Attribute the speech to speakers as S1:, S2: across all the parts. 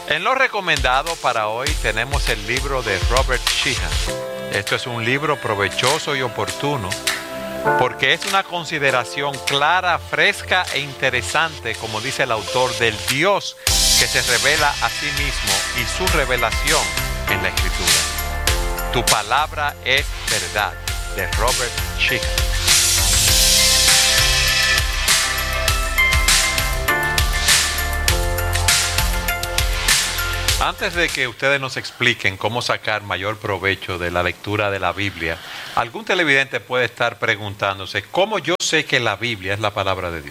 S1: En lo recomendado para hoy tenemos el libro de Robert Sheehan. Esto es un libro provechoso y oportuno porque es una consideración clara, fresca e interesante, como dice el autor, del Dios que se revela a sí mismo y su revelación en la Escritura. Tu palabra es verdad, de Robert Sheehan. Antes de que ustedes nos expliquen cómo sacar mayor provecho de la lectura de la Biblia, algún televidente puede estar preguntándose, ¿cómo yo sé que la Biblia es la palabra de Dios?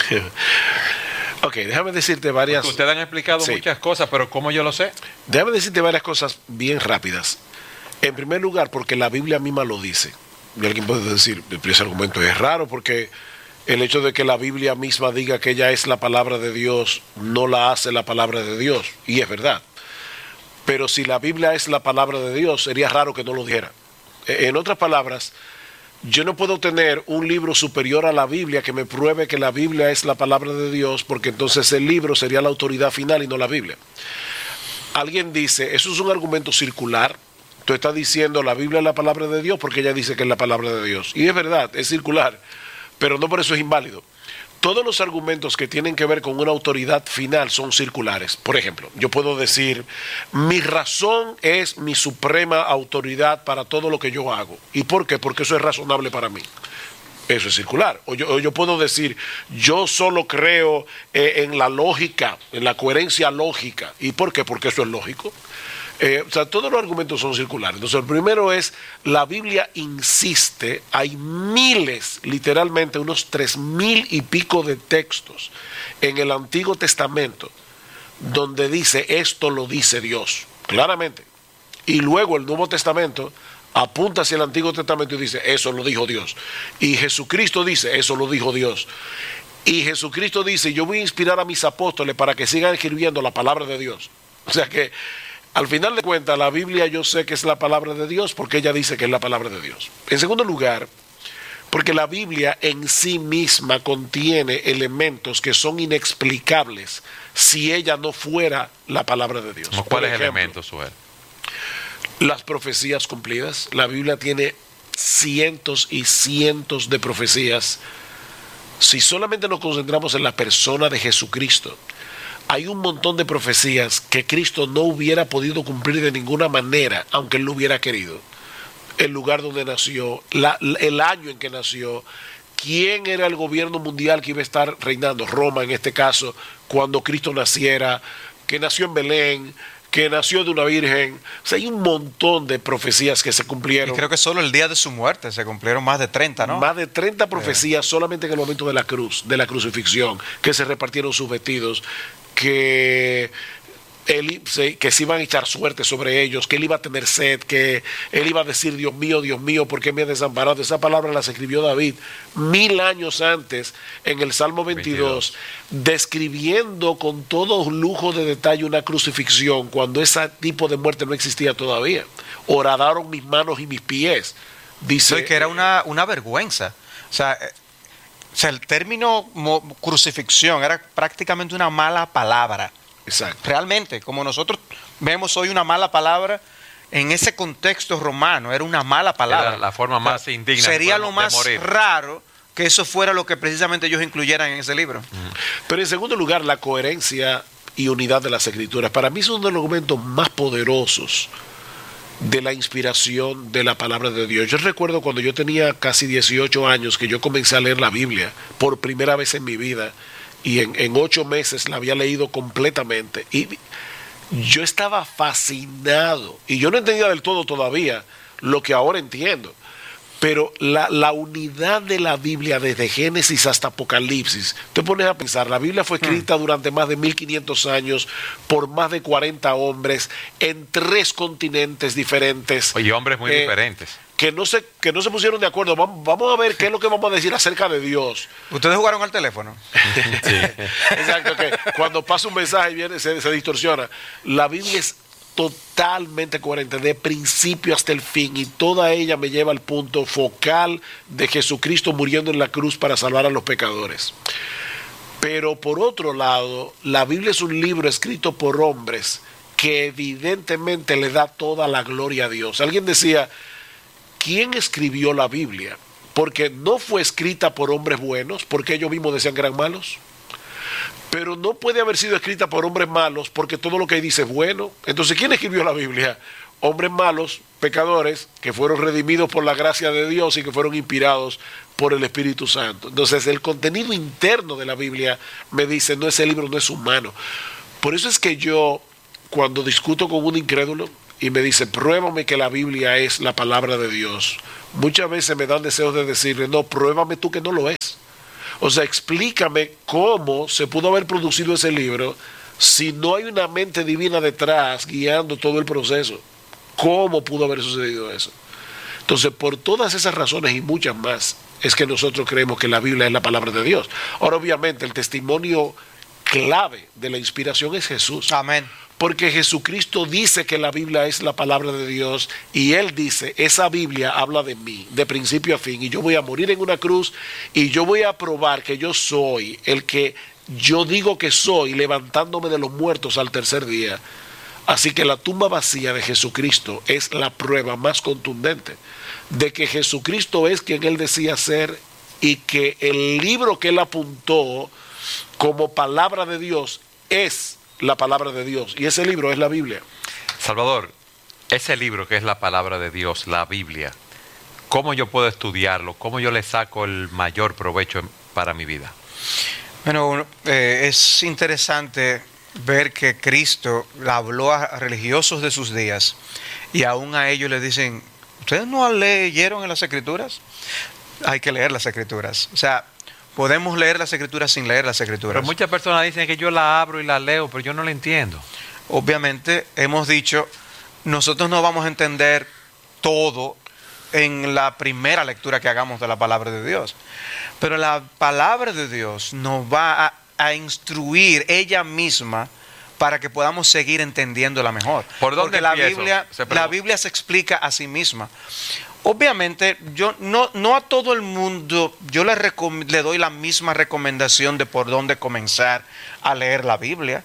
S2: Ok, déjame decirte varias...
S1: Porque ustedes han explicado muchas cosas, pero ¿cómo yo lo sé?
S2: Déjame decirte varias cosas bien rápidas. En primer lugar, porque la Biblia misma lo dice. Y alguien puede decir, ese argumento es raro porque el hecho de que la Biblia misma diga que ella es la palabra de Dios, no la hace la palabra de Dios. Y es verdad. Pero si la Biblia es la palabra de Dios, sería raro que no lo dijera. En otras palabras, yo no puedo tener un libro superior a la Biblia que me pruebe que la Biblia es la palabra de Dios, porque entonces el libro sería la autoridad final y no la Biblia. Alguien dice, eso es un argumento circular. Tú estás diciendo la Biblia es la palabra de Dios porque ella dice que es la palabra de Dios. Y es verdad, es circular, pero no por eso es inválido. Todos los argumentos que tienen que ver con una autoridad final son circulares. Por ejemplo, yo puedo decir, mi razón es mi suprema autoridad para todo lo que yo hago. ¿Y por qué? Porque eso es razonable para mí. Eso es circular. O yo puedo decir, yo solo creo en la lógica, en la coherencia lógica. ¿Y por qué? Porque eso es lógico. Todos los argumentos son circulares. Entonces, el primero es, la Biblia insiste, hay miles, literalmente unos 3,000 y pico de textos en el Antiguo Testamento donde dice, esto lo dice Dios, claramente. Y luego el Nuevo Testamento apunta hacia el Antiguo Testamento y dice, eso lo dijo Dios. Y Jesucristo dice, eso lo dijo Dios. Y Jesucristo dice, yo voy a inspirar a mis apóstoles para que sigan escribiendo la palabra de Dios. O sea que, al final de cuentas, la Biblia yo sé que es la palabra de Dios porque ella dice que es la palabra de Dios. En segundo lugar, porque la Biblia en sí misma contiene elementos que son inexplicables si ella no fuera la palabra de Dios.
S1: ¿Cuáles elementos, Suel?
S2: Las profecías cumplidas. La Biblia tiene cientos y cientos de profecías. Si solamente nos concentramos en la persona de Jesucristo, hay un montón de profecías que Cristo no hubiera podido cumplir de ninguna manera, aunque Él lo hubiera querido. El lugar donde nació, el año en que nació, quién era el gobierno mundial que iba a estar reinando, Roma en este caso, cuando Cristo naciera, que nació en Belén, que nació de una virgen. O sea, hay un montón de profecías que se cumplieron.
S3: Y creo que solo el día de su muerte se cumplieron más de 30, ¿no?
S2: Más de 30 profecías solamente en el momento de la cruz, de la crucifixión, que se repartieron sus vestidos, que se iban a echar suerte sobre ellos, que él iba a tener sed, que él iba a decir, Dios mío, ¿por qué me has desamparado? Esa palabra las escribió David 1000 años antes en el Salmo 22, describiendo con todo lujo de detalle una crucifixión cuando ese tipo de muerte no existía todavía. Horadaron mis manos y mis pies. Dice
S3: que era una vergüenza. O sea, el término crucifixión era prácticamente una mala palabra.
S2: Exacto.
S3: Realmente, como nosotros vemos hoy una mala palabra, en ese contexto romano era una mala palabra.
S1: Era la forma más indigna.
S3: Sería lo más raro que eso fuera lo que precisamente ellos incluyeran en ese libro.
S2: Pero en segundo lugar, la coherencia y unidad de las Escrituras. Para mí son uno de los argumentos más poderosos de la inspiración de la palabra de Dios. Yo recuerdo cuando yo tenía casi 18 años que yo comencé a leer la Biblia por primera vez en mi vida, y en 8 meses la había leído completamente, y yo estaba fascinado, y yo no entendía del todo todavía lo que ahora entiendo, pero la unidad de la Biblia desde Génesis hasta Apocalipsis, te pones a pensar, la Biblia fue escrita durante más de 1500 años por más de 40 hombres en 3 continentes diferentes.
S1: Oye, hombres muy diferentes.
S2: Que no se pusieron de acuerdo. Vamos a ver qué es lo que vamos a decir acerca de Dios.
S3: ¿Ustedes jugaron al teléfono?
S1: Sí.
S2: Exacto, que cuando pasa un mensaje viene, se distorsiona. La Biblia es totalmente coherente, de principio hasta el fin, y toda ella me lleva al punto focal de Jesucristo muriendo en la cruz para salvar a los pecadores. Pero por otro lado, la Biblia es un libro escrito por hombres que evidentemente le da toda la gloria a Dios. Alguien decía, ¿quién escribió la Biblia? Porque no fue escrita por hombres buenos, porque ellos mismos decían que eran malos. Pero no puede haber sido escrita por hombres malos, porque todo lo que ahí dice es bueno. Entonces, ¿quién escribió la Biblia? Hombres malos, pecadores, que fueron redimidos por la gracia de Dios y que fueron inspirados por el Espíritu Santo. Entonces, el contenido interno de la Biblia me dice, no, ese libro no es humano. Por eso es que yo, cuando discuto con un incrédulo y me dice, pruébame que la Biblia es la palabra de Dios, muchas veces me dan deseos de decirle, no, pruébame tú que no lo es. O sea, explícame cómo se pudo haber producido ese libro si no hay una mente divina detrás guiando todo el proceso. ¿Cómo pudo haber sucedido eso? Entonces, por todas esas razones y muchas más, es que nosotros creemos que la Biblia es la palabra de Dios. Ahora, obviamente, el testimonio clave de la inspiración es Jesús.
S3: Amén.
S2: Porque Jesucristo dice que la Biblia es la palabra de Dios y Él dice, esa Biblia habla de mí, de principio a fin, y yo voy a morir en una cruz y yo voy a probar que yo soy el que yo digo que soy, levantándome de los muertos al tercer día. Así que la tumba vacía de Jesucristo es la prueba más contundente de que Jesucristo es quien Él decía ser y que el libro que Él apuntó como palabra de Dios es la palabra de Dios, y ese libro es la Biblia.
S1: Salvador, ese libro que es la palabra de Dios, la Biblia, ¿cómo yo puedo estudiarlo? ¿Cómo yo le saco el mayor provecho para mi vida?
S3: Bueno, es interesante ver que Cristo habló a religiosos de sus días y aún a ellos les dicen, ¿ustedes no leyeron en las Escrituras? Hay que leer las Escrituras. O sea, podemos leer las Escrituras sin leer las Escrituras.
S1: Pero muchas personas dicen que yo la abro y la leo, pero yo no la entiendo.
S3: Obviamente, hemos dicho, nosotros no vamos a entender todo en la primera lectura que hagamos de la palabra de Dios. Pero la palabra de Dios nos va a instruir ella misma para que podamos seguir entendiendo-la mejor.
S1: ¿Por dónde
S3: Porque la Biblia se explica a sí misma. Obviamente, yo no a todo el mundo yo le doy la misma recomendación de por dónde comenzar a leer la Biblia.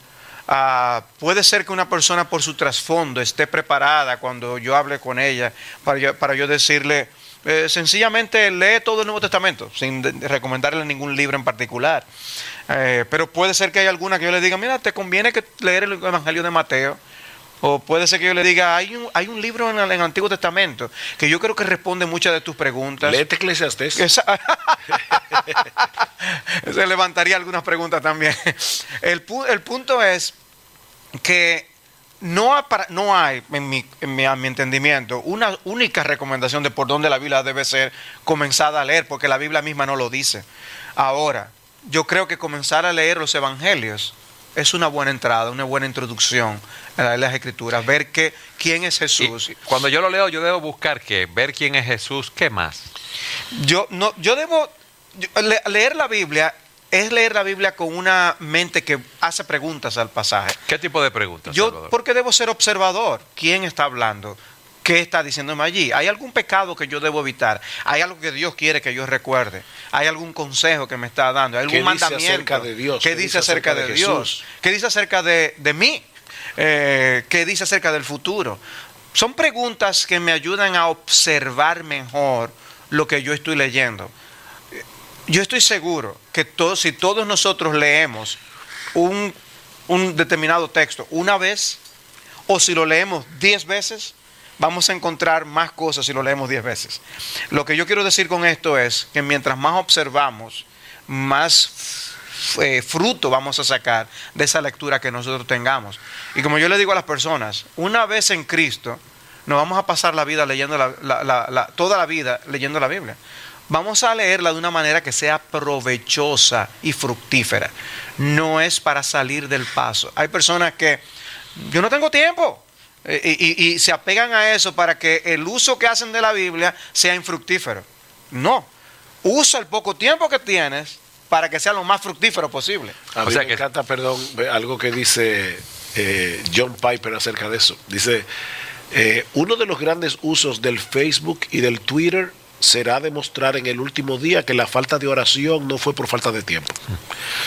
S3: Puede ser que una persona por su trasfondo esté preparada cuando yo hable con ella para yo decirle, sencillamente lee todo el Nuevo Testamento, sin recomendarle ningún libro en particular. Pero puede ser que haya alguna que yo le diga, mira, te conviene que leer el Evangelio de Mateo. O puede ser que yo le diga, hay un libro en el Antiguo Testamento que yo creo que responde muchas de tus preguntas.
S2: Léete Eclesiastés.
S3: Se levantaría algunas preguntas también. El punto es que no hay, en mi entendimiento, una única recomendación de por dónde la Biblia debe ser comenzada a leer, porque la Biblia misma no lo dice. Ahora, yo creo que comenzar a leer los Evangelios es una buena entrada, una buena introducción a las Escrituras, ver quién es Jesús.
S1: Y cuando yo lo leo, yo debo buscar ver quién es Jesús, ¿qué más?
S3: Leer la Biblia es leer la Biblia con una mente que hace preguntas al pasaje.
S1: ¿Qué tipo de preguntas, Salvador?
S3: Porque debo ser observador. ¿Quién está hablando? ¿Qué está diciéndome allí? ¿Hay algún pecado que yo debo evitar? ¿Hay algo que Dios quiere que yo recuerde? ¿Hay algún consejo que me está dando? ¿Hay algún mandamiento?
S2: ¿Qué dice acerca de Dios?
S3: ¿Qué dice acerca de Dios? ¿Qué dice acerca de mí? ¿Qué dice acerca del futuro? Son preguntas que me ayudan a observar mejor lo que yo estoy leyendo. Yo estoy seguro que si todos nosotros leemos un determinado texto una vez, o si lo leemos 10 veces, vamos a encontrar más cosas si lo leemos 10 veces. Lo que yo quiero decir con esto es que mientras más observamos, más fruto vamos a sacar de esa lectura que nosotros tengamos. Y como yo le digo a las personas, una vez en Cristo, nos vamos a pasar la vida leyendo toda la vida leyendo la Biblia. Vamos a leerla de una manera que sea provechosa y fructífera. No es para salir del paso. Hay personas que, yo no tengo tiempo. Y se apegan a eso para que el uso que hacen de la Biblia sea infructífero. No. Usa el poco tiempo que tienes para que sea lo más fructífero posible.
S2: A mí me encanta, algo que dice John Piper acerca de eso. Dice, uno de los grandes usos del Facebook y del Twitter será demostrar en el último día que la falta de oración no fue por falta de tiempo.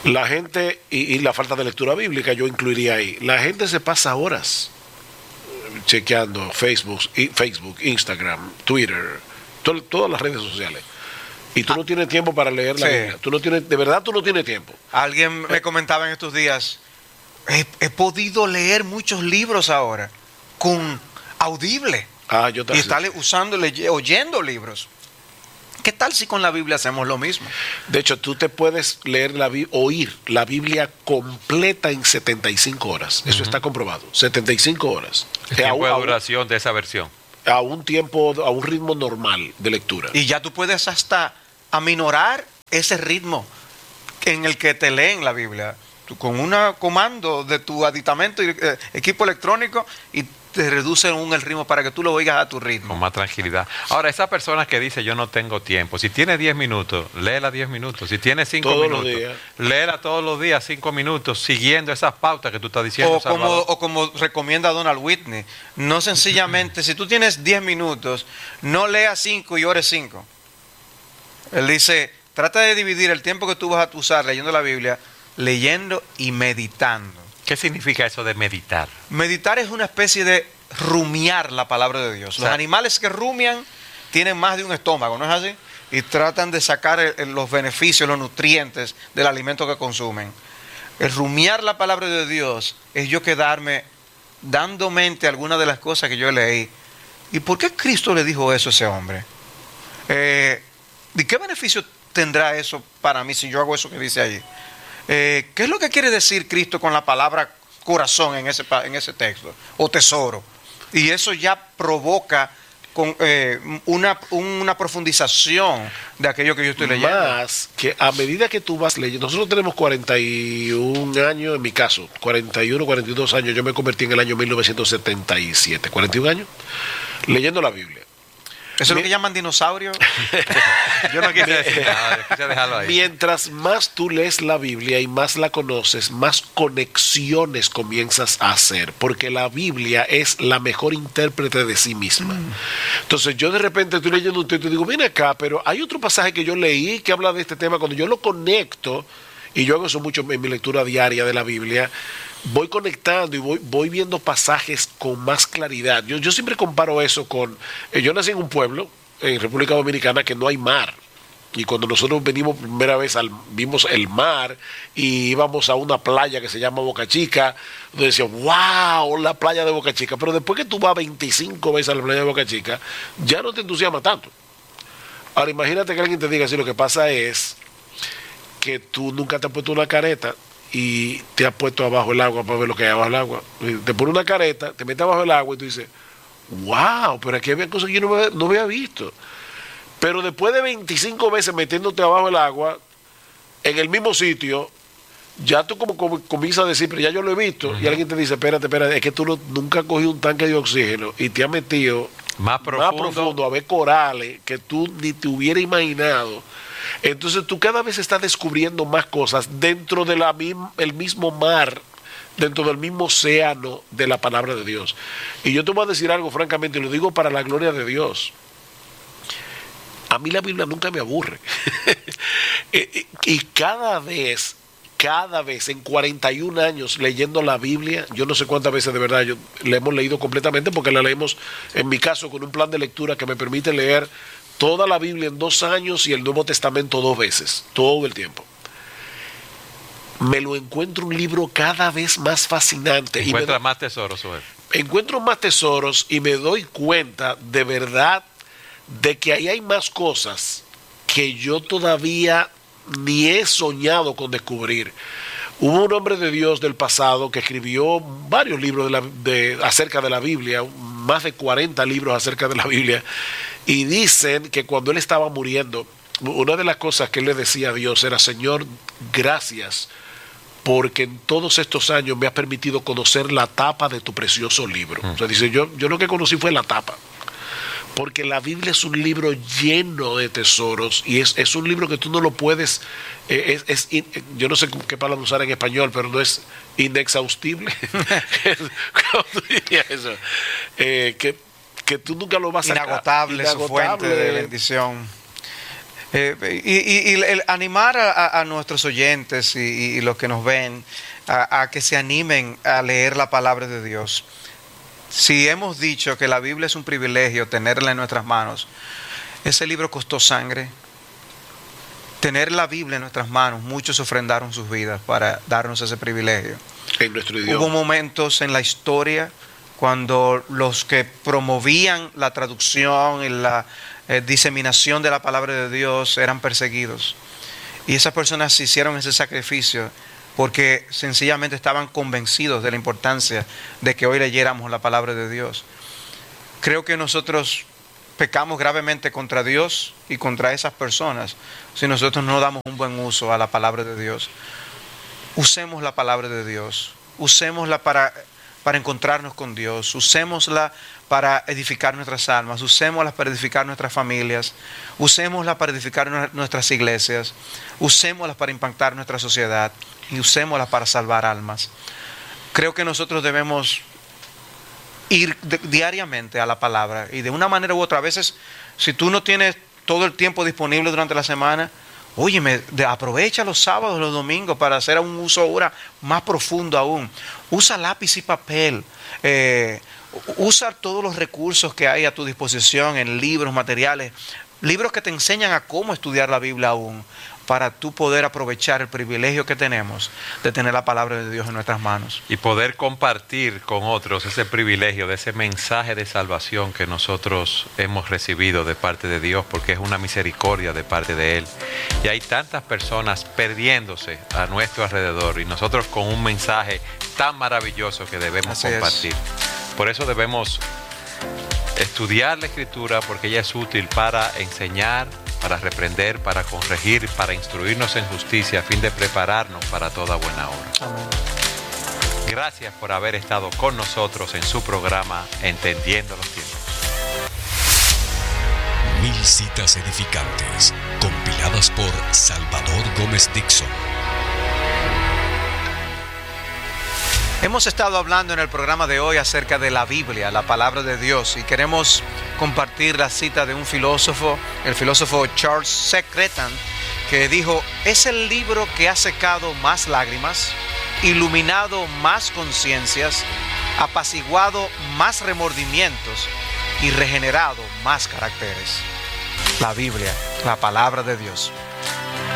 S2: La gente, y la falta de lectura bíblica, yo incluiría ahí. La gente se pasa horas chequeando Facebook, Instagram, Twitter, todas las redes sociales. Y tú no tienes tiempo para leer la Biblia. De verdad tú no tienes tiempo.
S3: Alguien me comentaba en estos días, he podido leer muchos libros ahora con audible.
S2: Yo
S3: y estar oyendo libros. ¿Qué tal si con la Biblia hacemos lo mismo?
S2: De hecho, tú te puedes oír la Biblia completa en 75 horas. Eso está comprobado. 75 horas.
S1: El tiempo de duración de esa versión.
S2: A un ritmo normal de lectura.
S3: Y ya tú puedes hasta aminorar ese ritmo en el que te leen la Biblia. Tú, con un comando de tu aditamento equipo electrónico, y te reducen el ritmo para que tú lo oigas a tu ritmo.
S1: Con más tranquilidad. Ahora, esa persona que dice yo no tengo tiempo, si tiene 10 minutos, léela 10 minutos. Si tiene 5 minutos, léela todos los días 5 minutos, siguiendo esas pautas que tú estás diciendo.
S3: O como recomienda Donald Whitney, no sencillamente, si tú tienes 10 minutos, no leas 5 y ores 5. Él dice, trata de dividir el tiempo que tú vas a usar leyendo la Biblia, leyendo y meditando.
S1: ¿Qué significa eso de meditar?
S3: Meditar es una especie de rumiar la palabra de Dios. Los animales que rumian tienen más de un estómago, ¿no es así? Y tratan de sacar los beneficios, los nutrientes del alimento que consumen. El rumiar la palabra de Dios es yo quedarme dando mente a algunas de las cosas que yo leí. ¿Y por qué Cristo le dijo eso a ese hombre? ¿De qué beneficio tendrá eso para mí si yo hago eso que dice allí? ¿Qué es lo que quiere decir Cristo con la palabra corazón en ese texto? O tesoro. Y eso ya provoca una profundización de aquello que yo estoy leyendo.
S2: Más que a medida que tú vas leyendo, nosotros tenemos 41 años, en mi caso, 41, 42 años, yo me convertí en el año 1977, 41 años, leyendo la Biblia.
S3: ¿Eso es lo que llaman dinosaurio?
S1: Yo no quise decir nada, quise dejarlo ahí.
S2: Mientras más tú lees la Biblia y más la conoces, más conexiones comienzas a hacer, porque la Biblia es la mejor intérprete de sí misma. Entonces yo de repente estoy leyendo un texto y digo, ven acá, pero hay otro pasaje que yo leí que habla de este tema. Cuando yo lo conecto, y yo hago eso mucho en mi lectura diaria de la Biblia, voy conectando y voy viendo pasajes con más claridad. Yo siempre comparo eso con... yo nací en un pueblo, en República Dominicana, que no hay mar. Y cuando nosotros venimos primera vez, vimos el mar y íbamos a una playa que se llama Boca Chica, donde decía, wow, la playa de Boca Chica. Pero después que tú vas 25 veces a la playa de Boca Chica, ya no te entusiasma tanto. Ahora imagínate que alguien te diga así, lo que pasa es que tú nunca te has puesto una careta y te has puesto abajo el agua para ver lo que hay abajo el agua. Te pones una careta, te metes abajo el agua y tú dices, wow, pero aquí había cosas que yo no había visto. Pero después de 25 veces metiéndote abajo el agua, en el mismo sitio, ya tú como comienzas a decir, pero ya yo lo he visto, y alguien te dice, espérate, es que tú nunca has cogido un tanque de oxígeno y te has metido
S1: más profundo
S2: a ver corales que tú ni te hubieras imaginado. Entonces tú cada vez estás descubriendo más cosas dentro de el mismo mar, dentro del mismo océano de la palabra de Dios. Y yo te voy a decir algo francamente, y lo digo para la gloria de Dios. A mí la Biblia nunca me aburre. Y cada vez en 41 años leyendo la Biblia, yo no sé cuántas veces de verdad la hemos leído completamente, porque la leemos, en mi caso, con un plan de lectura que me permite leer toda la Biblia en 2 años y el Nuevo Testamento 2 veces, todo el tiempo. Me lo encuentro un libro cada vez más fascinante.
S1: Encuentras más tesoros, Joel.
S2: Encuentro más tesoros y me doy cuenta de verdad de que ahí hay más cosas que yo todavía ni he soñado con descubrir. Hubo un hombre de Dios del pasado que escribió varios libros acerca de la Biblia, más de 40 libros acerca de la Biblia, y dicen que cuando él estaba muriendo, una de las cosas que él le decía a Dios era, Señor, gracias, porque en todos estos años me has permitido conocer la tapa de tu precioso libro. O sea, dice, yo lo que conocí fue la tapa. Porque la Biblia es un libro lleno de tesoros y es un libro que tú no lo puedes, yo no sé qué palabra usar en español, pero no es inexhaustible. ¿Cómo tú dirías eso? Que tú nunca lo vas a
S3: sacar. Inagotable, su fuente de bendición. Y el animar a nuestros oyentes y los que nos ven a que se animen a leer la palabra de Dios. Si hemos dicho que la Biblia es un privilegio tenerla en nuestras manos, ese libro costó sangre. Tener la Biblia en nuestras manos, muchos ofrendaron sus vidas para darnos ese privilegio.
S2: En nuestro idioma.
S3: Hubo momentos en la historia cuando los que promovían la traducción y la diseminación de la palabra de Dios eran perseguidos. Y esas personas hicieron ese sacrificio porque sencillamente estaban convencidos de la importancia de que hoy leyéramos la palabra de Dios. Creo que nosotros pecamos gravemente contra Dios y contra esas personas si nosotros no damos un buen uso a la palabra de Dios. Usemos la palabra de Dios, usémosla para encontrarnos con Dios, usémosla para edificar nuestras almas, usémosla para edificar nuestras familias, usémosla para edificar nuestras iglesias, usémosla para impactar nuestra sociedad y usémosla para salvar almas. Creo que nosotros debemos ir diariamente a la palabra y de una manera u otra. A veces, si tú no tienes todo el tiempo disponible durante la semana, óyeme, aprovecha los sábados, los domingos para hacer un uso ahora más profundo aún. Usa lápiz y papel. Usa todos los recursos que hay a tu disposición en libros, materiales, libros que te enseñan a cómo estudiar la Biblia aún, para tú poder aprovechar el privilegio que tenemos de tener la palabra de Dios en nuestras manos.
S1: Y poder compartir con otros ese privilegio de ese mensaje de salvación que nosotros hemos recibido de parte de Dios, porque es una misericordia de parte de Él. Y hay tantas personas perdiéndose a nuestro alrededor y nosotros con un mensaje tan maravilloso que debemos compartir. Por eso debemos estudiar la Escritura, porque ella es útil para enseñar, para reprender, para corregir, para instruirnos en justicia, a fin de prepararnos para toda buena obra.
S3: Amén.
S1: Gracias por haber estado con nosotros en su programa Entendiendo los Tiempos.
S4: 1000 citas edificantes, compiladas por Salvador Gómez Dixon.
S3: Hemos estado hablando en el programa de hoy acerca de la Biblia, la palabra de Dios, y queremos compartir la cita de un filósofo, el filósofo Charles Secretan, que dijo: es el libro que ha secado más lágrimas, iluminado más conciencias, apaciguado más remordimientos y regenerado más caracteres. La Biblia, la palabra de Dios.